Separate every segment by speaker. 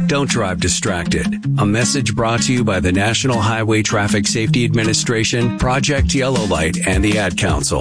Speaker 1: Don't drive distracted. A message brought to you by the National Highway Traffic Safety Administration, Project Yellow Light, and the Ad Council.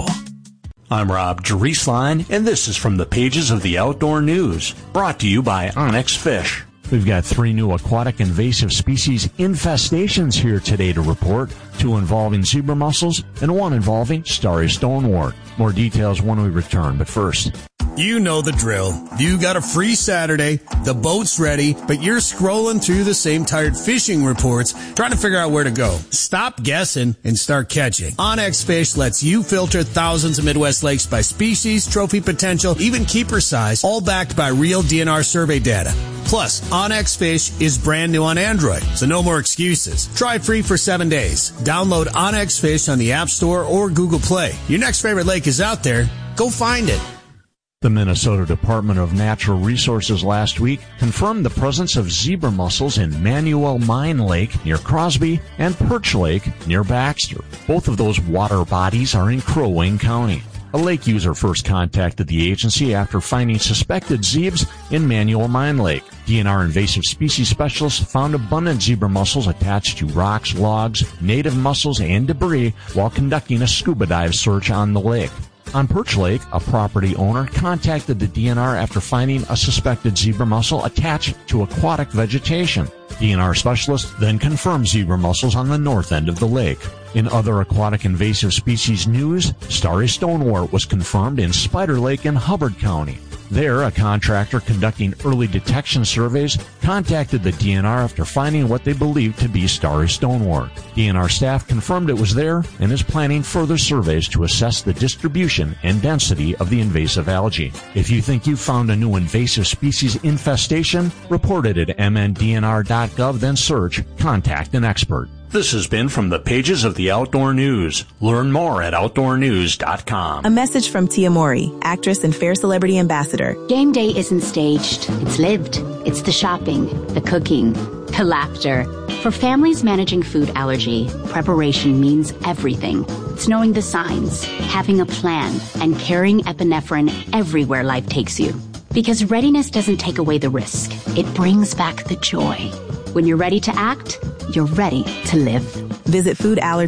Speaker 2: I'm Rob Drieslein, and this is from the pages of the Outdoor News, brought to you by Onyx Fish. We've got 3 new aquatic invasive species infestations here today to report, 2 involving zebra mussels and 1 involving starry stonewort. More details when we return, but first.
Speaker 3: You know the drill. You got a free Saturday, the boat's ready, but you're scrolling through the same tired fishing reports trying to figure out where to go. Stop guessing and start catching. Onyx Fish lets you filter thousands of Midwest lakes by species, trophy potential, even keeper size, all backed by real DNR survey data. Plus, Onyx Fish is brand new on Android, so no more excuses. Try free for 7 days. Download Onyx Fish on the App Store or Google Play. Your next favorite lake is out there. Go find it.
Speaker 2: The Minnesota Department of Natural Resources last week confirmed the presence of zebra mussels in Manuel Mine Lake near Crosby and Perch Lake near Baxter. Both of those water bodies are in Crow Wing County. A lake user first contacted the agency after finding suspected zebras in Manuel Mine Lake. DNR invasive species specialists found abundant zebra mussels attached to rocks, logs, native mussels, and debris while conducting a scuba dive search on the lake. On Perch Lake, a property owner contacted the DNR after finding a suspected zebra mussel attached to aquatic vegetation. DNR specialists then confirmed zebra mussels on the north end of the lake. In other aquatic invasive species news, starry stonewort was confirmed in Spider Lake in Hubbard County. There, a contractor conducting early detection surveys contacted the DNR after finding what they believed to be starry stonewort. DNR staff confirmed it was there and is planning further surveys to assess the distribution and density of the invasive algae. If you think you found a new invasive species infestation, report it at mndnr.gov, then search Contact an Expert. This has been from the pages of the Outdoor News. Learn more at outdoornews.com.
Speaker 4: A message from Tia Mowry, actress and Fair Celebrity Ambassador.
Speaker 5: Game day isn't staged. It's lived. It's the shopping, the cooking, the laughter. For families managing food allergy, preparation means everything. It's knowing the signs, having a plan, and carrying epinephrine everywhere life takes you. Because readiness doesn't take away the risk. It brings back the joy. When you're ready to act, you're ready to live.
Speaker 4: Visit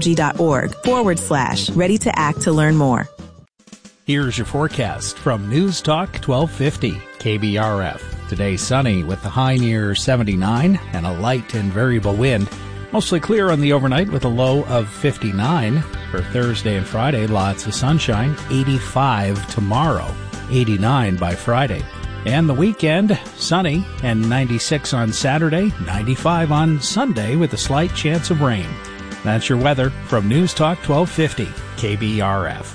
Speaker 4: foodallergy.org/ready to act to learn more.
Speaker 6: Here's your forecast from News Talk 1250 KBRF. Today sunny with the high near 79 and a light and variable wind. Mostly clear on the overnight with a low of 59. For Thursday and Friday, lots of sunshine. 85 tomorrow, 89 by Friday. And the weekend, sunny and 96 on Saturday, 95 on Sunday with a slight chance of rain. That's your weather from News Talk 1250 KBRF.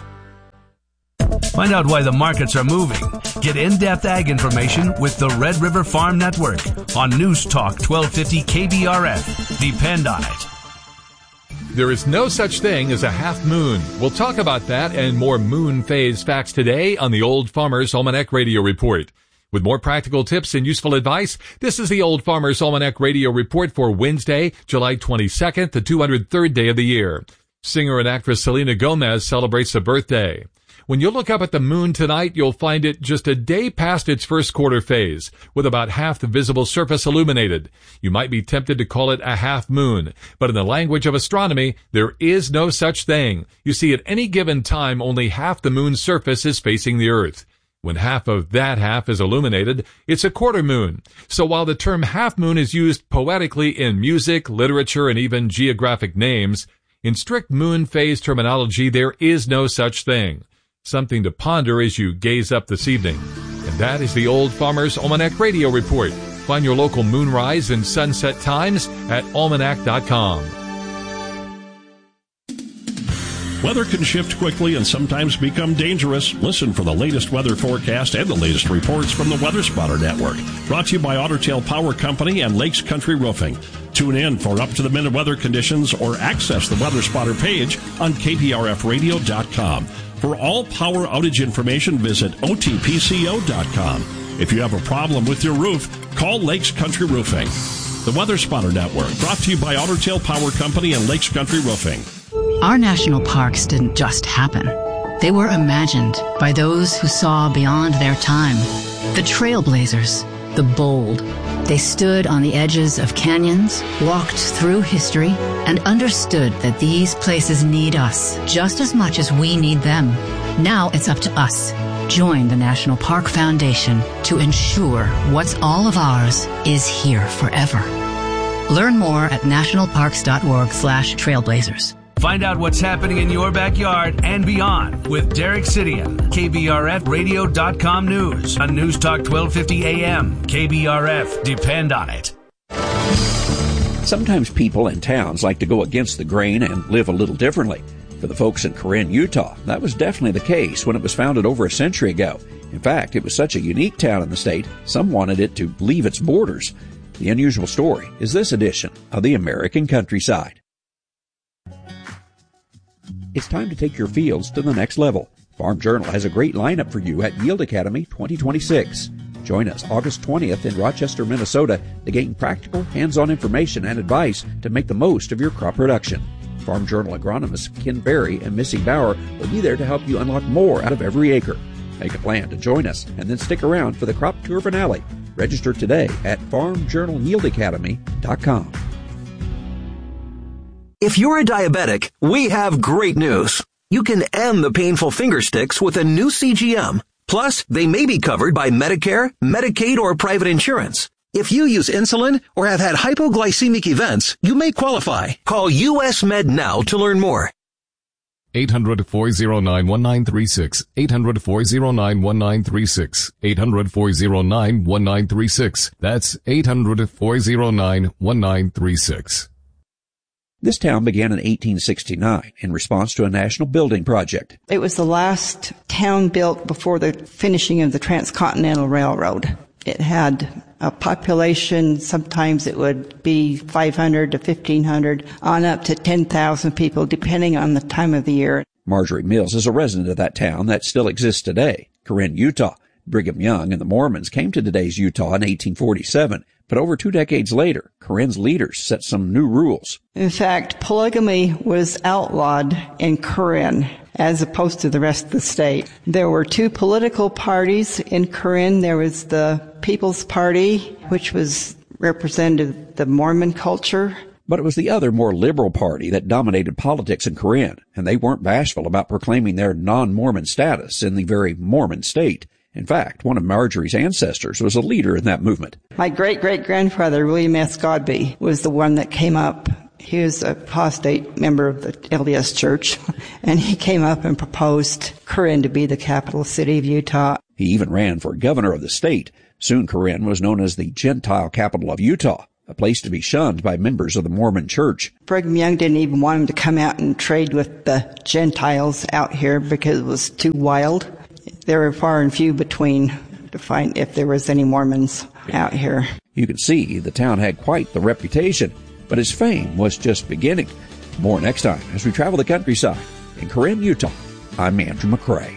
Speaker 7: Find out why the markets are moving. Get in-depth ag information with the Red River Farm Network on News Talk 1250 KBRF. Depend on it.
Speaker 8: There is no such thing as a half moon. We'll talk about that and more moon phase facts today on the Old Farmer's Almanac Radio Report. With more practical tips and useful advice, this is the Old Farmer's Almanac Radio Report for Wednesday, July 22nd, the 203rd day of the year. Singer and actress Selena Gomez celebrates a birthday. When you look up at the moon tonight, you'll find it just a day past its first quarter phase, with about half the visible surface illuminated. You might be tempted to call it a half moon, but in the language of astronomy, there is no such thing. You see, at any given time, only half the moon's surface is facing the Earth. When half of that half is illuminated, it's a quarter moon. So while the term half moon is used poetically in music, literature, and even geographic names, in strict moon phase terminology, there is no such thing. Something to ponder as you gaze up this evening. And that is the Old Farmer's Almanac Radio Report. Find your local moonrise and sunset times at almanac.com.
Speaker 9: Weather can shift quickly and sometimes become dangerous. Listen for the latest weather forecast and the latest reports from the Weather Spotter Network. Brought to you by Otter Tail Power Company and Lakes Country Roofing. Tune in for up-to-the-minute weather conditions or access the Weather Spotter page on kprfradio.com. For all power outage information, visit otpco.com. If you have a problem with your roof, call Lakes Country Roofing. The Weather Spotter Network, brought to you by Otter Tail Power Company and Lakes Country Roofing.
Speaker 10: Our national parks didn't just happen. They were imagined by those who saw beyond their time. The trailblazers, the bold, They stood on the edges of canyons, walked through history, and understood that these places need us just as much as we need them. Now it's up to us. Join the National Park Foundation to ensure what's all of ours is here forever. Learn more at nationalparks.org/trailblazers.
Speaker 7: Find out what's happening in your backyard and beyond with Derek Sidian, KBRFradio.com News on News Talk 1250 AM. KBRF, depend on it.
Speaker 11: Sometimes people in towns like to go against the grain and live a little differently. For the folks in Corinne, Utah, that was definitely the case when it was founded over a century ago. In fact, it was such a unique town in the state, some wanted it to leave its borders. The unusual story is this edition of the American Countryside. It's time to take your fields to the next level. Farm Journal has a great lineup for you at Yield Academy 2026. Join us August 20th in Rochester, Minnesota to gain practical, hands-on information and advice to make the most of your crop production. Farm Journal agronomists Ken Berry and Missy Bauer will be there to help you unlock more out of every acre. Make a plan to join us and then stick around for the crop tour finale. Register today at farmjournalyieldacademy.com.
Speaker 12: If you're a diabetic, we have great news. You can end the painful finger sticks with a new CGM. Plus, they may be covered by Medicare, Medicaid, or private insurance. If you use insulin or have had hypoglycemic events, you may qualify. Call US Med now to learn more.
Speaker 13: 800-409-1936. 800-409-1936. 800-409-1936. That's 800-409-1936.
Speaker 11: This town began in 1869 in response to a national building project.
Speaker 14: It was the last town built before the finishing of the Transcontinental Railroad. It had a population, sometimes it would be 500 to 1,500, on up to 10,000 people, depending on the time of the year.
Speaker 11: Marjorie Mills is a resident of that town that still exists today, Corinne, Utah. Brigham Young and the Mormons came to today's Utah in 1847. But over 2 decades later, Corinne's leaders set some new rules.
Speaker 14: In fact, polygamy was outlawed in Corinne as opposed to the rest of the state. There were 2 political parties in Corinne. There was the People's Party, which represented the Mormon culture.
Speaker 11: But it was the other, more liberal party that dominated politics in Corinne, and they weren't bashful about proclaiming their non-Mormon status in the very Mormon state. In fact, one of Marjorie's ancestors was a leader in that movement.
Speaker 14: My great-great-grandfather, William S. Godbey, was the one that came up. He was a apostate member of the LDS Church, and he came up and proposed Corinne to be the capital city of Utah.
Speaker 11: He even ran for governor of the state. Soon Corinne was known as the Gentile capital of Utah, a place to be shunned by members of the Mormon Church.
Speaker 14: Brigham Young didn't even want him to come out and trade with the Gentiles out here because it was too wild. There were far and few between to find if there was any Mormons out here.
Speaker 11: You can see the town had quite the reputation, but its fame was just beginning. More next time as we travel the countryside. In Corinne, Utah, I'm Andrew McCrae.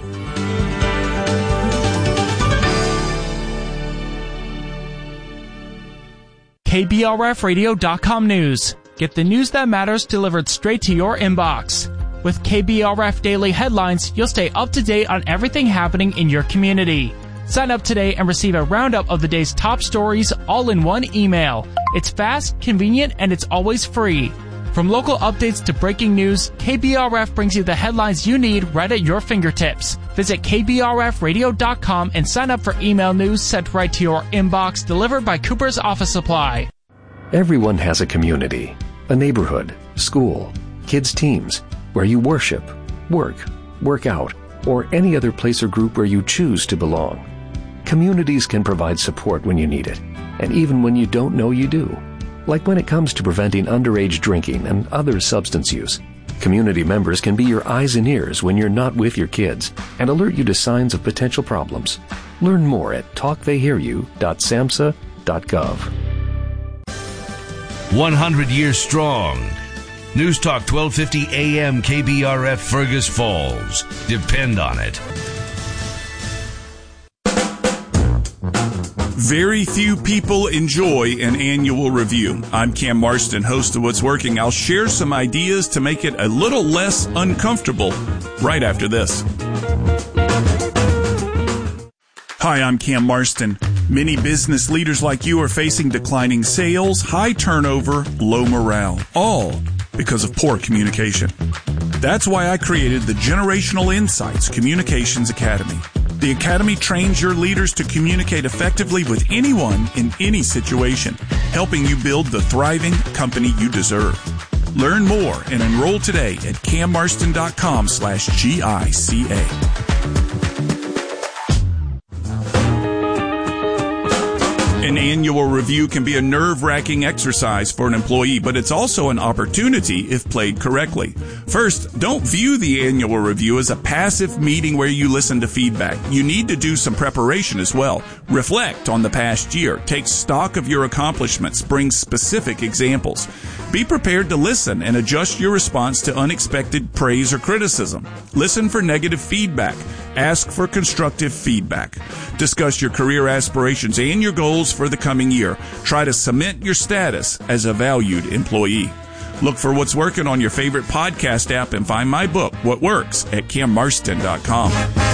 Speaker 15: KBRFradio.com News. Get the news that matters delivered straight to your inbox. With KBRF Daily Headlines, you'll stay up to date on everything happening in your community. Sign up today and receive a roundup of the day's top stories all in one email. It's fast, convenient, and it's always free. From local updates to breaking news, KBRF brings you the headlines you need right at your fingertips. Visit KBRFradio.com and sign up for email news sent right to your inbox, delivered by Cooper's Office Supply.
Speaker 16: Everyone has a community, a neighborhood, school, kids' teams, where you worship, work out, or any other place or group where you choose to belong. Communities can provide support when you need it, and even when you don't know you do. Like when it comes to preventing underage drinking and other substance use. Community members can be your eyes and ears when you're not with your kids and alert you to signs of potential problems. Learn more at talktheyhearyou.samhsa.gov.
Speaker 7: 100 years strong. News Talk 1250 AM KBRF Fergus Falls. Depend on it.
Speaker 17: Very few people enjoy an annual review. I'm Cam Marston, host of What's Working. I'll share some ideas to make it a little less uncomfortable right after this. Hi, I'm Cam Marston. Many business leaders like you are facing declining sales, high turnover, low morale, all because of poor communication. That's why I created the Generational Insights Communications Academy. The Academy trains your leaders to communicate effectively with anyone in any situation, helping you build the thriving company you deserve. Learn more and enroll today at cammarston.com/GICA. An annual review can be a nerve-wracking exercise for an employee, but it's also an opportunity if played correctly. First, don't view the annual review as a passive meeting where you listen to feedback. You need to do some preparation as well. Reflect on the past year. Take stock of your accomplishments. Bring specific examples. Be prepared to listen and adjust your response to unexpected praise or criticism. Listen for negative feedback. Ask for constructive feedback. Discuss your career aspirations and your goals for the coming year. Try to cement your status as a valued employee. Look for what's working on your favorite podcast app and find my book, What Works, at cammarston.com.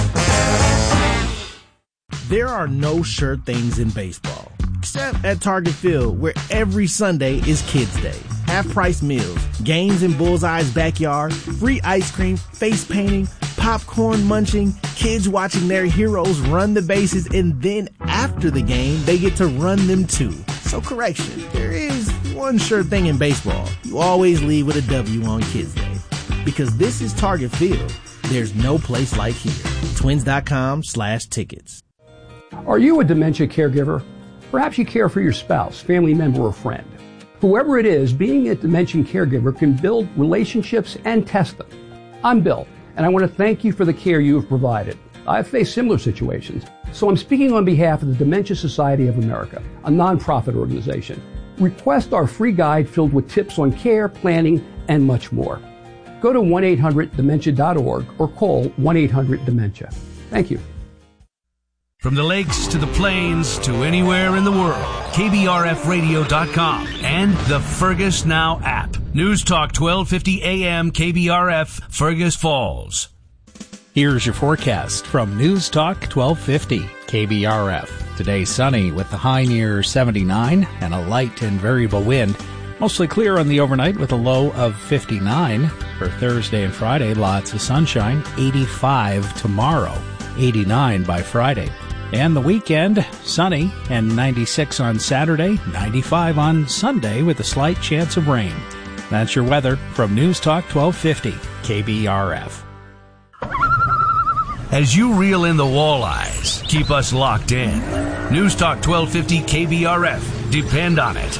Speaker 18: There are no sure things in baseball, except at Target Field, where every Sunday is Kids Day. Half-price meals, games in Bullseye's backyard, free ice cream, face painting, popcorn munching, kids watching their heroes run the bases, and then after the game, they get to run them too. So correction, there is one sure thing in baseball. You always leave with a W on Kids Day. Because this is Target Field, there's no place like here. Twins.com/tickets.
Speaker 19: Are you a dementia caregiver? Perhaps you care for your spouse, family member, or friend. Whoever it is, being a dementia caregiver can build relationships and test them. I'm Bill, and I want to thank you for the care you have provided. I've faced similar situations, so I'm speaking on behalf of the Dementia Society of America, a nonprofit organization. Request our free guide filled with tips on care, planning, and much more. Go to 1-800-DEMENTIA.org or call 1-800-DEMENTIA. Thank you.
Speaker 7: From the lakes to the plains to anywhere in the world, KBRFradio.com and the Fergus Now app. News Talk 1250 AM KBRF, Fergus Falls.
Speaker 6: Here's your forecast from News Talk 1250 KBRF. Today sunny with the high near 79 and a light and variable wind. Mostly clear on the overnight with a low of 59. For Thursday and Friday, lots of sunshine. 85 tomorrow, 89 by Friday. And the weekend, sunny and 96 on Saturday, 95 on Sunday with a slight chance of rain. That's your weather from News Talk 1250 KBRF.
Speaker 7: As you reel in the walleyes, keep us locked in. News Talk 1250 KBRF. Depend on it.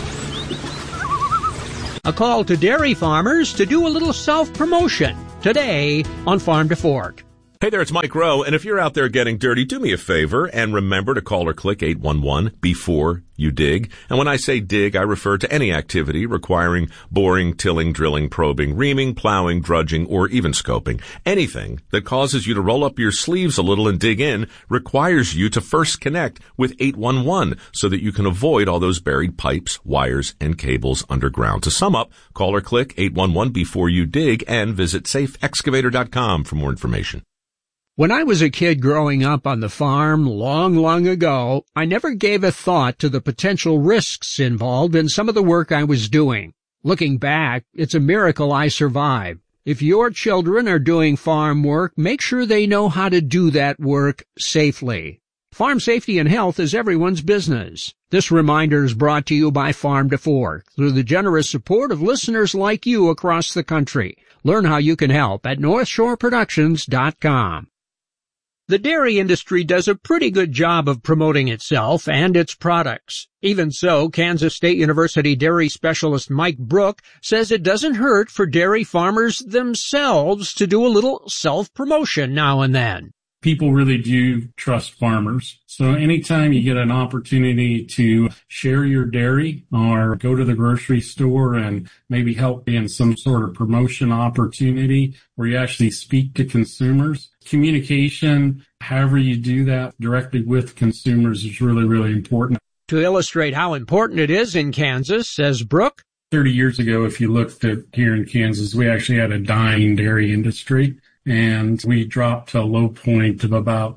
Speaker 20: A call to dairy farmers to do a little self-promotion today on Farm to Fork.
Speaker 21: Hey there, it's Mike Rowe, and if you're out there getting dirty, do me a favor and remember to call or click 811 before you dig. And when I say dig, I refer to any activity requiring boring, tilling, drilling, probing, reaming, plowing, drudging, or even scoping. Anything that causes you to roll up your sleeves a little and dig in requires you to first connect with 811 so that you can avoid all those buried pipes, wires, and cables underground. To sum up, call or click 811 before you dig and visit safeexcavator.com for more information.
Speaker 20: When I was a kid growing up on the farm long, long ago, I never gave a thought to the potential risks involved in some of the work I was doing. Looking back, it's a miracle I survived. If your children are doing farm work, make sure they know how to do that work safely. Farm safety and health is everyone's business. This reminder is brought to you by Farm to Fork through the generous support of listeners like you across the country. Learn how you can help at NorthshoreProductions.com. The dairy industry does a pretty good job of promoting itself and its products. Even so, Kansas State University dairy specialist Mike Brook says it doesn't hurt for dairy farmers themselves to do a little self-promotion now and then.
Speaker 22: People really do trust farmers. So anytime you get an opportunity to share your dairy or go to the grocery store and maybe help in some sort of promotion opportunity where you actually speak to consumers, communication, however you do that directly with consumers is really, really important.
Speaker 20: To illustrate how important it is in Kansas, says Brook,
Speaker 22: 30 years ago, if you looked at here in Kansas, we actually had a dying dairy industry. and we dropped to a low point of about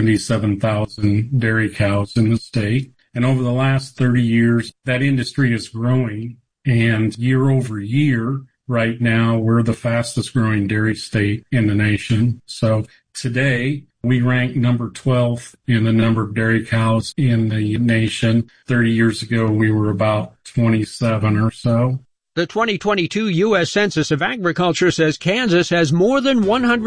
Speaker 22: 77,000 dairy cows in the state. And over the last 30 years, that industry is growing. And year over year, right now, we're the fastest growing dairy state in the nation. So today, we rank number 12 in the number of dairy cows in the nation. 30 years ago, we were about 27 or so.
Speaker 20: The 2022 U.S. Census of Agriculture says Kansas has more than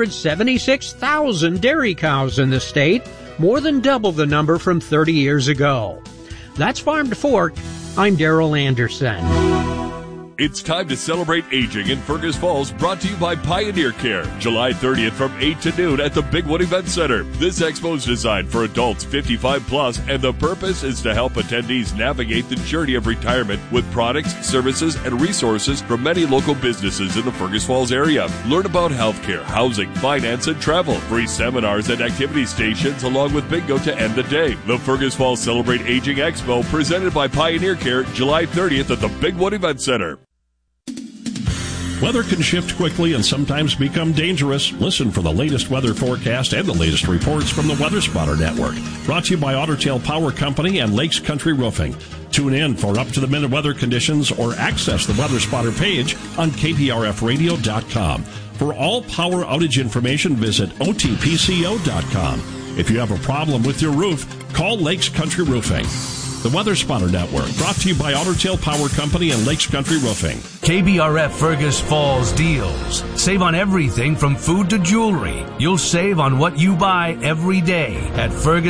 Speaker 20: 176,000 dairy cows in the state, more than double the number from 30 years ago. That's Farm to Fork. I'm Darrell Anderson.
Speaker 1: It's time to celebrate aging in Fergus Falls, brought to you by Pioneer Care. July 30th from 8 to noon at the Bigwood Event Center. This expo is designed for adults 55 plus, and the purpose is to help attendees navigate the journey of retirement with products, services, and resources from many local businesses in the Fergus Falls area. Learn about healthcare, housing, finance, and travel. Free seminars and activity stations along with bingo to end the day. The Fergus Falls Celebrate Aging Expo, presented by Pioneer Care, July 30th at the Bigwood Event Center.
Speaker 9: Weather can shift quickly and sometimes become dangerous. Listen for the latest weather forecast and the latest reports from the Weather Spotter Network. Brought to you by Otter Tail Power Company and Lakes Country Roofing. Tune in for up-to-the-minute weather conditions or access the Weather Spotter page on kprfradio.com. For all power outage information, visit otpco.com. If you have a problem with your roof, call Lakes Country Roofing. The Weather Spotter Network, brought to you by Otter Tail Power Company and Lakes Country Roofing.
Speaker 7: KBRF Fergus Falls deals. Save on everything from food to jewelry. You'll save on what you buy every day at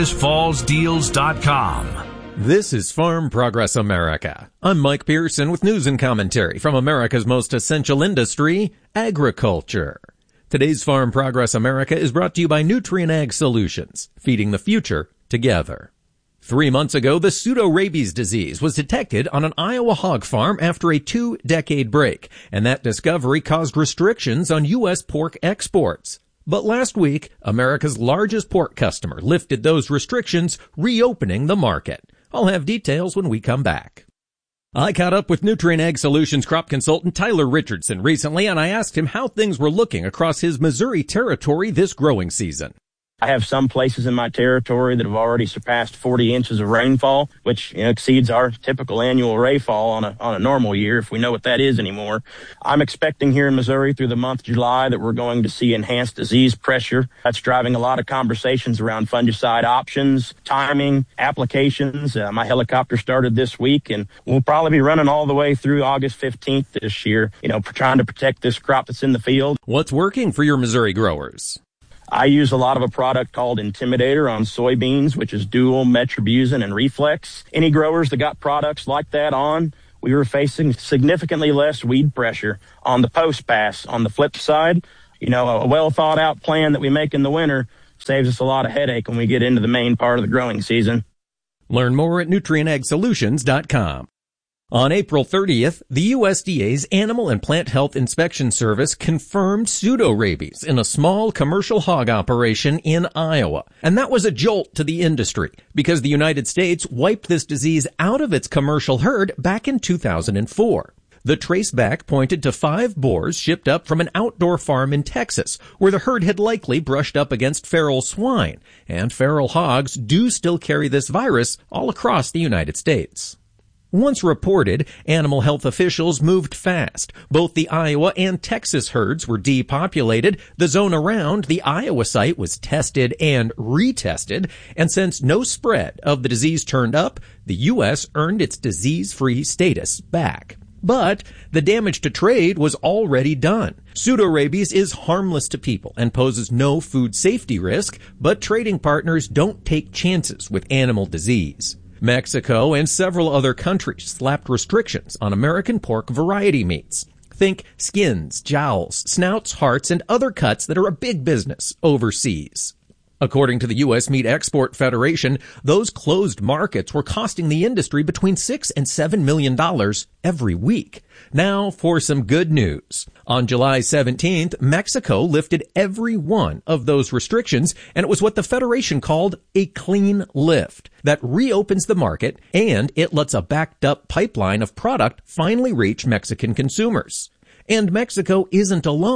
Speaker 7: FergusFallsDeals.com.
Speaker 3: This is Farm Progress America. I'm Mike Pearson with news and commentary from America's most essential industry, agriculture. Today's Farm Progress America is brought to you by Nutrien Ag Solutions, feeding the future together. 3 months ago, the pseudorabies disease was detected on an Iowa hog farm after a 2-decade break, and that discovery caused restrictions on U.S. pork exports. But last week, America's largest pork customer lifted those restrictions, reopening the market. I'll have details when we come back. I caught up with Nutrien Ag Solutions crop consultant Tyler Richardson recently, and I asked him how things were looking across his Missouri territory this growing season.
Speaker 23: I have some places in my territory that have already surpassed 40 inches of rainfall, which exceeds our typical annual rainfall on a normal year, if we know what that is anymore. I'm expecting here in Missouri through the month of July that we're going to see enhanced disease pressure. That's driving a lot of conversations around fungicide options, timing, applications. My helicopter started this week, and we'll probably be running all the way through August 15th this year, trying to protect this crop that's in the field.
Speaker 3: What's working for your Missouri growers?
Speaker 23: I use a lot of a product called Intimidator on soybeans, which is dual metribuzin and reflex. Any growers that got products like that on, we were facing significantly less weed pressure on the post pass. On the flip side, a well thought out plan that we make in the winter saves us a lot of headache when we get into the main part of the growing season.
Speaker 3: Learn more at nutrienagsolutions.com. On April 30th, the USDA's Animal and Plant Health Inspection Service confirmed pseudorabies in a small commercial hog operation in Iowa. And that was a jolt to the industry because the United States wiped this disease out of its commercial herd back in 2004. The traceback pointed to 5 boars shipped up from an outdoor farm in Texas, where the herd had likely brushed up against feral swine. And feral hogs do still carry this virus all across the United States. Once reported, animal health officials moved fast. Both the Iowa and Texas herds were depopulated. The zone around the Iowa site was tested and retested. And since no spread of the disease turned up, the U.S. earned its disease-free status back. But the damage to trade was already done. Pseudorabies is harmless to people and poses no food safety risk, but trading partners don't take chances with animal disease. Mexico and several other countries slapped restrictions on American pork variety meats. Think skins, jowls, snouts, hearts, and other cuts that are a big business overseas. According to the U.S. Meat Export Federation, those closed markets were costing the industry between $6 and $7 million every week. Now for some good news. On July 17th, Mexico lifted every one of those restrictions, and it was what the Federation called a clean lift. That reopens the market, and it lets a backed-up pipeline of product finally reach Mexican consumers. And Mexico isn't alone.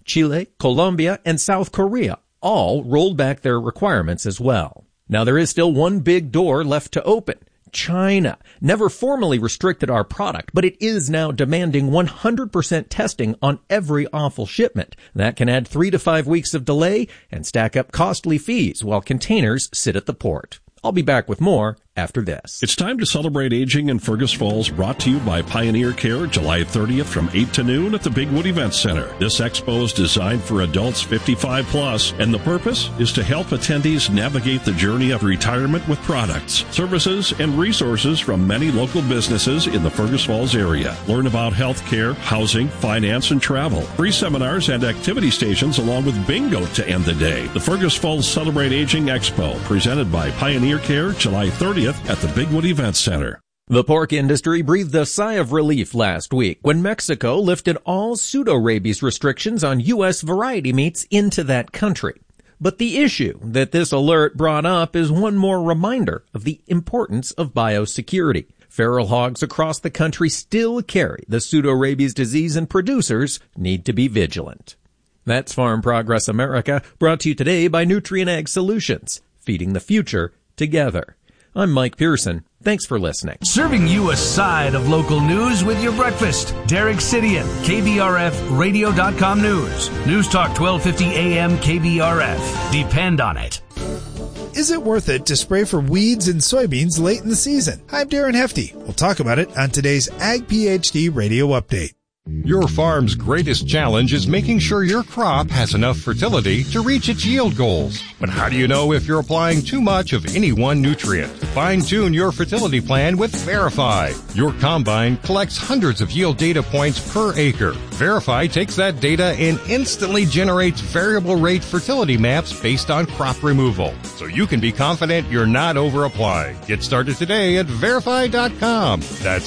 Speaker 3: Chile, Colombia, and South Korea all rolled back their requirements as well. Now there is still one big door left to open. China never formally restricted our product, but it is now demanding 100% testing on every offal shipment. That can add 3 to 5 weeks of delay and stack up costly fees while containers sit at the port. I'll be back with more after this.
Speaker 9: It's time to celebrate aging in Fergus Falls, brought to you by Pioneer Care, July 30th from 8 to noon at the Bigwood Event Center. This expo is designed for adults 55 plus, and the purpose is to help attendees navigate the journey of retirement with products, services, and resources from many local businesses in the Fergus Falls area. Learn about health care, housing, finance, and travel. Free seminars and activity stations along with bingo to end the day. The Fergus Falls Celebrate Aging Expo, presented by Pioneer Care, July 30th at the Bigwood Event Center.
Speaker 3: The pork industry breathed a sigh of relief last week when Mexico lifted all pseudo-rabies restrictions on U.S. variety meats into that country. But the issue that this alert brought up is one more reminder of the importance of biosecurity. Feral hogs across the country still carry the pseudo-rabies disease, and producers need to be vigilant. That's Farm Progress America, brought to you today by Nutrien Ag Solutions, feeding the future together. I'm Mike Pearson. Thanks for listening.
Speaker 7: Serving you a side of local news with your breakfast. Derek Sidian, KBRFradio.com News. News Talk 1250 AM KBRF. Depend on it.
Speaker 2: Is it worth it to spray for weeds in soybeans late in the season? I'm Darren Hefty. We'll talk about it on today's Ag PhD Radio Update.
Speaker 4: Your farm's greatest challenge is making sure your crop has enough fertility to reach its yield goals. But how do you know if you're applying too much of any one nutrient? Fine-tune your fertility plan with Verify. Your combine collects hundreds of yield data points per acre. Verify takes that data and instantly generates variable rate fertility maps based on crop removal, so you can be confident you're not over-applying. Get started today at Verify.com. That's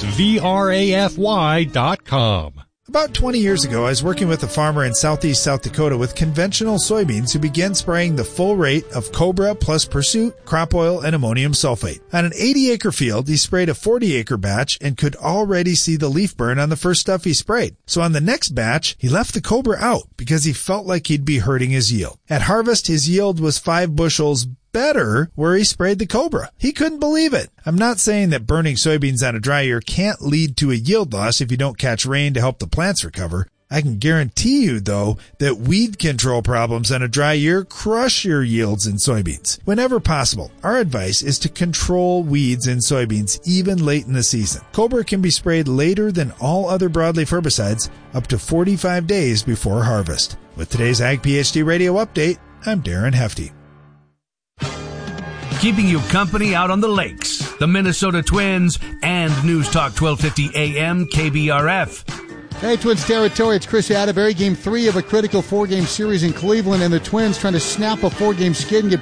Speaker 4: VRAFY.com.
Speaker 2: About 20 years ago, I was working with a farmer in southeast South Dakota with conventional soybeans who began spraying the full rate of Cobra plus Pursuit, crop oil, and ammonium sulfate. On an 80-acre field, he sprayed a 40-acre batch and could already see the leaf burn on the first stuff he sprayed. So on the next batch, he left the Cobra out because he felt like he'd be hurting his yield. At harvest, his yield was 5 bushels better where he sprayed the Cobra. He couldn't believe it. I'm not saying that burning soybeans on a dry year can't lead to a yield loss if you don't catch rain to help the plants recover. I can guarantee you, though, that weed control problems on a dry year crush your yields in soybeans. Whenever possible, our advice is to control weeds in soybeans even late in the season. Cobra can be sprayed later than all other broadleaf herbicides, up to 45 days before harvest. With today's Ag PhD Radio Update, I'm Darren Hefty.
Speaker 7: Keeping you company out on the lakes. The Minnesota Twins and News Talk 1250 AM KBRF.
Speaker 5: Hey, Twins territory, it's Chris Atterbury. Game 3 of a critical 4-game series in Cleveland, and the Twins trying to snap a 4-game skid and get